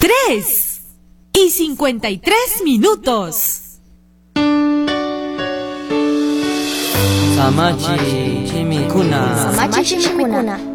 3:53. Samachi Chimikuna.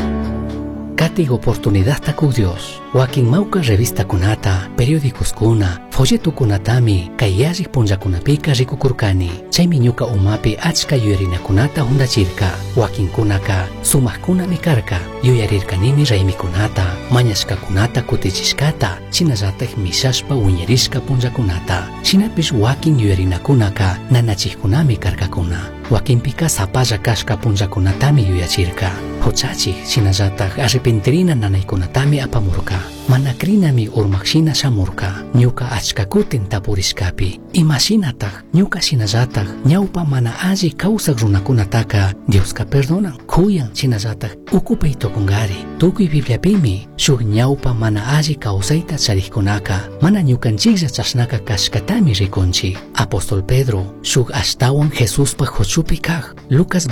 Katig oportunidad taku Dios. Wakin mauka revista kunata, periódicos kuna, folleto kunatami, kayarik punjakunapika rikukurkani. Chaymi ñuka umapi achka yuyarinakunata hundachirka. Wakin kunaka, sumakuna mikarka, yuyarirkanimi raymikunata, mañashkakunata kutichishkata, chinallatak mishashpa uñarishka punjakunata. Shinapish wakin yuyarinakunaka, nanachikkunami karkakuna. Wakinpika sapalla kashka punjakunatami yuyachirka. Hochachi, shinallatak arrepentirina nanaykunatami apamurka. Manakrinami urmakshina shamurka. Ñuka achka kutin tapurishkapi. Imashinataq ñuka shinallatak ñawpa mana alli kawsaq runakunataka Dioska perdonan, kuyan shinallatak ukupay tukungari. Tukuy Bibliapimi shuk ñawpa mana alli kawsayta charikkunaka mana ñukanchiklla chashnaka kashkatami rikunchik. Apóstol Pedro shuk ashtawan Jesuspa huchupi kaq Lucas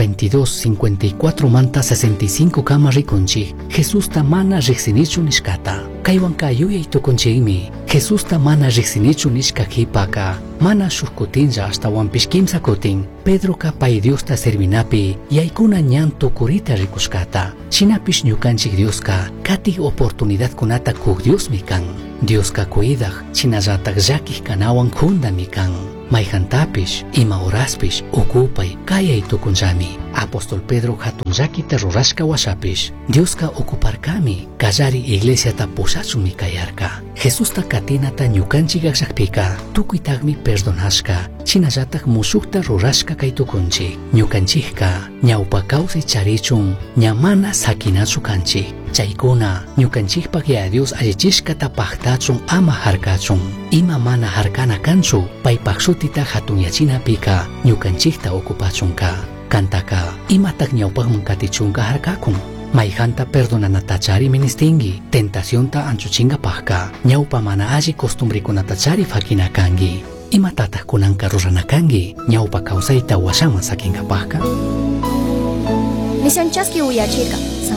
22:54 manta 65 kama rikunchik. Jesusta mana riqsinichu nishkata. Kaywanka yuyay tukunchikmi Jesusta mana riqsinichu nishkakipaka mana shuk kutinlla ashtawanpish kimsa kutin Pedroka pay Diosta servinapi yaykuna ñan tukurita rikushkata. Shinapish ñukanchik Dioska katig oportunidad kunata kuk Diosmi kan. Dioska kuidaq chinallatak llakik kanawan kundami kan. Mayjantapish ima horaspish ukupay kayay tukunllami. Apóstol Pedro hatun llakita rurashka washapish Dioska okuparkami kallari iglesiata pushachunmi kayarka. Jesusta katinata ñukanchik llakpika tukuytaqmi perdonashka chinallatak mushukta rurashka kay tukunchik. Ñukanchikka ñawpa kawsay charichun ña mana sakinachu kanchik. Chaykuna ñukanchikpak ya Dios allichishkata paktachun ama harkachun. Ima mana harkana kanchu paypak shutita hatunyachinapika ñukanchikta okupachunka. Kantaka imatak ñawpakman katichunka harkakun. Mayjanta perdonanatachari ministingi, tentacionta anchuchinkapajka, ñawpa mana alli costumbrikunatachari fakinakangi. Imatataq kunanka ruranakangi, ñawpa kawsayta washaman sakinkapajka. Misión Chasqui Uyachirka.